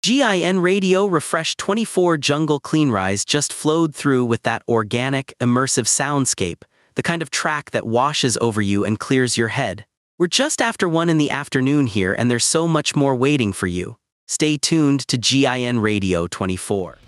GIN Radio Refresh 24 Jungle Clean Rise just flowed through with that organic, immersive soundscape, the kind of track that washes over you and clears your head. We're just after 1 in the afternoon here, and there's so much more waiting for you. Stay tuned to GIN Radio 24.